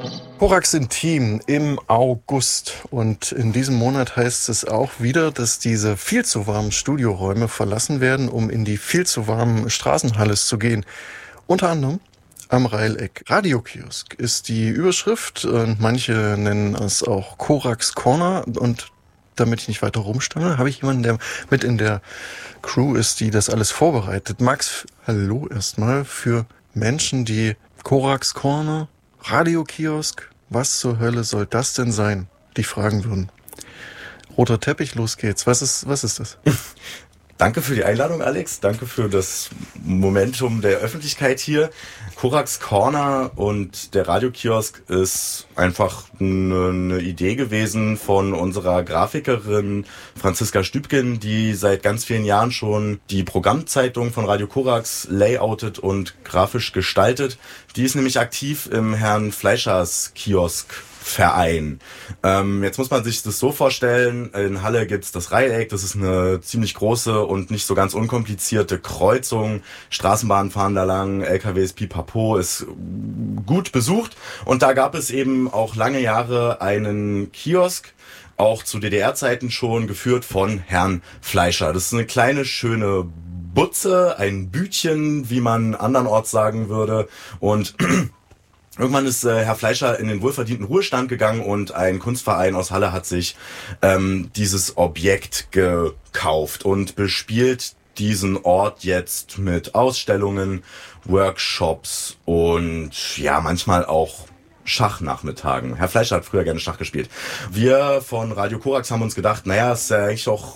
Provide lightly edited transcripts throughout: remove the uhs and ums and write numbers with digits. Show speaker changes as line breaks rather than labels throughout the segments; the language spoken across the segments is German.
Korax Intim im August. Und in diesem Monat heißt es auch wieder, dass diese viel zu warmen Studioräume verlassen werden, um in die viel zu warmen Straßenhalles zu gehen. Unter anderem am Reileck. Radiokiosk ist die Überschrift und manche nennen es auch Korax Corner. Und damit ich nicht weiter rumstammel, habe ich jemanden, der mit in der Crew ist, die das alles vorbereitet. Max, hallo erstmal für Menschen, die Korax Corner, Radiokiosk, was zur Hölle soll das denn sein? Die fragen würden. Roter Teppich, los geht's. Was ist das?
Danke für die Einladung, Alex. Danke für das Momentum der Öffentlichkeit hier. Korax Corner und der Radiokiosk ist einfach eine Idee gewesen von unserer Grafikerin Franziska Stübgen, die seit ganz vielen Jahren schon die Programmzeitung von Radio Korax layoutet und grafisch gestaltet. Die ist nämlich aktiv im Herrn Fleischers Kioskverein. Jetzt muss man sich das so vorstellen, in Halle gibt's das Reileck, das ist eine ziemlich große und nicht so ganz unkomplizierte Kreuzung. Straßenbahnen fahren da lang, LKWs, pipapo, ist gut besucht. Und da gab es eben auch lange Jahre einen Kiosk, auch zu DDR-Zeiten schon, geführt von Herrn Fleischer. Das ist eine kleine, schöne Butze, ein Bütchen, wie man andernorts sagen würde. Und irgendwann ist Herr Fleischer in den wohlverdienten Ruhestand gegangen und ein Kunstverein aus Halle hat sich dieses Objekt gekauft und bespielt diesen Ort jetzt mit Ausstellungen, Workshops und ja, manchmal auch Schachnachmittagen. Herr Fleischer hat früher gerne Schach gespielt. Wir von Radio Korax haben uns gedacht, naja, ist ja eigentlich auch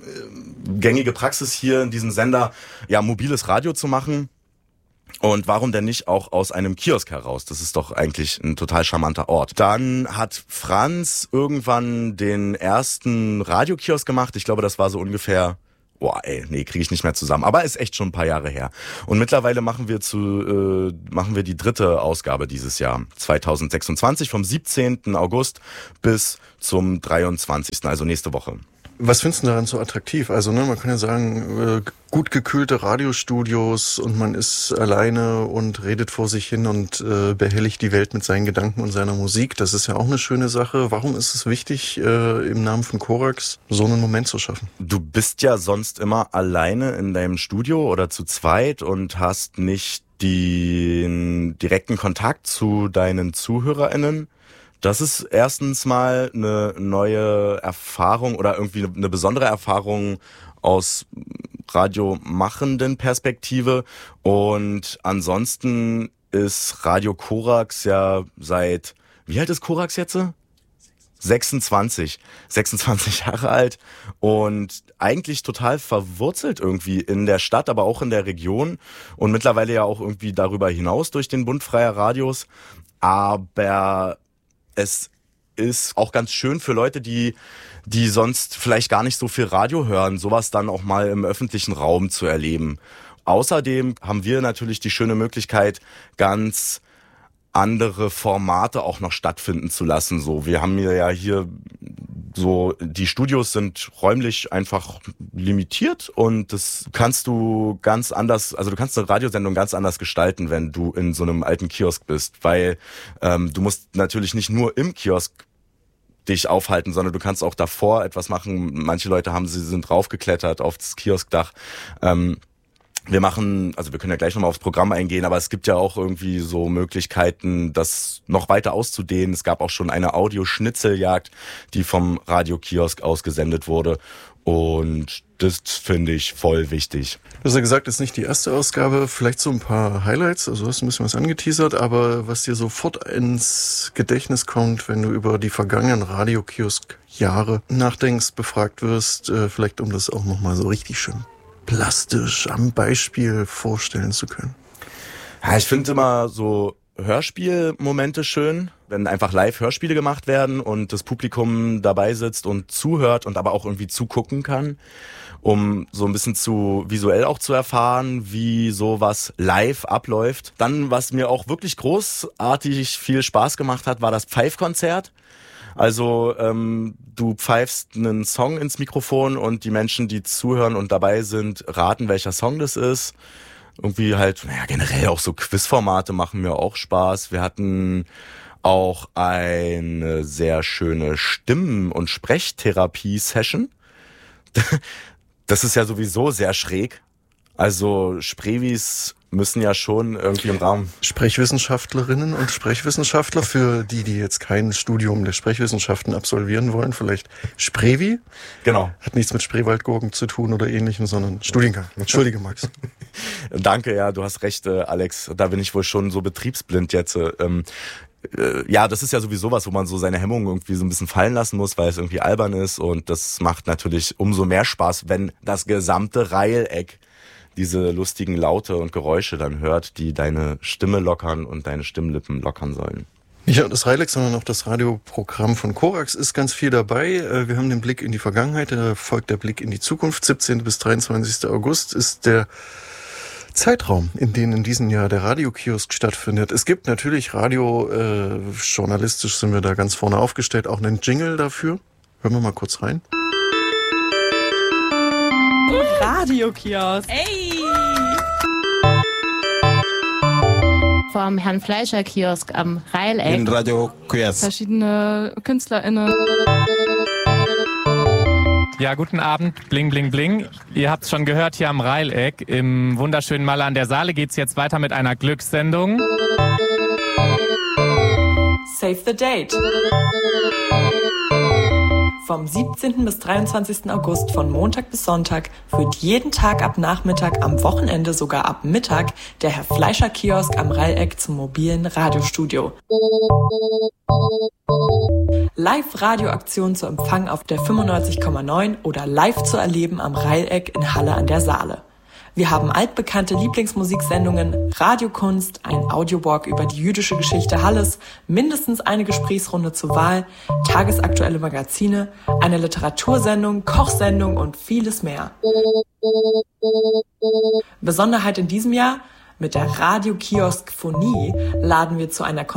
gängige Praxis hier in diesem Sender, ja, mobiles Radio zu machen. Und warum denn nicht auch aus einem Kiosk heraus? Das ist doch eigentlich ein total charmanter Ort. Dann hat Franz irgendwann den ersten Radiokiosk gemacht. Ich glaube, das war so ungefähr, kriege ich nicht mehr zusammen. Aber ist echt schon ein paar Jahre her. Und mittlerweile machen wir die dritte Ausgabe dieses Jahr, 2026, vom 17. August bis zum 23., also nächste Woche.
Was findest du daran so attraktiv? Also man kann ja sagen, gut gekühlte Radiostudios und man ist alleine und redet vor sich hin und behelligt die Welt mit seinen Gedanken und seiner Musik. Das ist ja auch eine schöne Sache. Warum ist es wichtig, im Namen von Korax so einen Moment zu schaffen?
Du bist ja sonst immer alleine in deinem Studio oder zu zweit und hast nicht den direkten Kontakt zu deinen ZuhörerInnen. Das ist erstens mal eine neue Erfahrung oder irgendwie eine besondere Erfahrung aus radiomachenden Perspektive. Und ansonsten ist Radio Korax ja seit, wie alt ist Korax jetzt? 26 Jahre alt und eigentlich total verwurzelt irgendwie in der Stadt, aber auch in der Region und mittlerweile ja auch irgendwie darüber hinaus durch den Bund freier Radios. Aber es ist auch ganz schön für Leute, die sonst vielleicht gar nicht so viel Radio hören, sowas dann auch mal im öffentlichen Raum zu erleben. Außerdem haben wir natürlich die schöne Möglichkeit, ganz andere Formate auch noch stattfinden zu lassen. So, wir haben ja hier so, die Studios sind räumlich einfach limitiert und das kannst du ganz anders, also du kannst eine Radiosendung ganz anders gestalten, wenn du in so einem alten Kiosk bist, weil du musst natürlich nicht nur im Kiosk dich aufhalten, sondern du kannst auch davor etwas machen. Manche Leute sind raufgeklettert auf das Kioskdach. Wir können ja gleich nochmal aufs Programm eingehen, aber es gibt ja auch irgendwie so Möglichkeiten, das noch weiter auszudehnen. Es gab auch schon eine Audioschnitzeljagd, die vom Radiokiosk ausgesendet wurde und das finde ich voll wichtig.
Du hast ja gesagt, das ist nicht die erste Ausgabe, vielleicht so ein paar Highlights, also du hast ein bisschen was angeteasert, aber was dir sofort ins Gedächtnis kommt, wenn du über die vergangenen Radiokiosk-Jahre nachdenkst, befragt wirst, vielleicht um das auch nochmal so richtig schön plastisch am Beispiel vorstellen zu können?
Ja, ich finde immer so Hörspielmomente schön, wenn einfach live Hörspiele gemacht werden und das Publikum dabei sitzt und zuhört und aber auch irgendwie zugucken kann, um so ein bisschen visuell auch zu erfahren, wie sowas live abläuft. Dann, was mir auch wirklich großartig viel Spaß gemacht hat, war das Pfeifkonzert. Also du pfeifst einen Song ins Mikrofon und die Menschen, die zuhören und dabei sind, raten, welcher Song das ist. Irgendwie halt, generell auch so Quizformate machen mir auch Spaß. Wir hatten auch eine sehr schöne Stimmen- und Sprechtherapie-Session. Das ist ja sowieso sehr schräg. Also Spreevis müssen ja schon irgendwie im Rahmen.
Sprechwissenschaftlerinnen und Sprechwissenschaftler, für die jetzt kein Studium der Sprechwissenschaften absolvieren wollen, vielleicht Spreevi.
Genau.
Hat nichts mit Spreewaldgurken zu tun oder ähnlichem, sondern Studiengang. Entschuldige, Max.
Danke, ja, du hast recht, Alex. Da bin ich wohl schon so betriebsblind jetzt. Ja, das ist ja sowieso was, wo man so seine Hemmungen irgendwie so ein bisschen fallen lassen muss, weil es irgendwie albern ist. Und das macht natürlich umso mehr Spaß, wenn das gesamte Reileck diese lustigen Laute und Geräusche dann hört, die deine Stimme lockern und deine Stimmlippen lockern sollen.
Nicht nur das Reileck, sondern auch das Radioprogramm von Korax ist ganz viel dabei. Wir haben den Blick in die Vergangenheit, da folgt der Blick in die Zukunft. 17. bis 23. August ist der Zeitraum, in dem in diesem Jahr der Radiokiosk stattfindet. Es gibt natürlich journalistisch sind wir da ganz vorne aufgestellt, auch einen Jingle dafür. Hören wir mal kurz rein.
Radiokiosk.
Ey!
Vom Herrn Fleischer Kiosk am Reileck.
In Radiokiosk.
Verschiedene KünstlerInnen.
Ja, guten Abend, bling, bling, bling. Ihr habt's schon gehört, hier am Reileck. Im wunderschönen Malle an der Saale geht's jetzt weiter mit einer Glückssendung.
Save the date. Vom 17. bis 23. August von Montag bis Sonntag führt jeden Tag ab Nachmittag, am Wochenende sogar ab Mittag der Herr Fleischer Kiosk am Reileck zum mobilen Radiostudio. Live-Radioaktion zu empfangen auf der 95,9 oder live zu erleben am Reileck in Halle an der Saale. Wir haben altbekannte Lieblingsmusiksendungen, Radiokunst, ein Audiowalk über die jüdische Geschichte Halles, mindestens eine Gesprächsrunde zur Wahl, tagesaktuelle Magazine, eine Literatursendung, Kochsendung und vieles mehr. Besonderheit in diesem Jahr: Mit der Radiokiosk-Phonie laden wir zu einer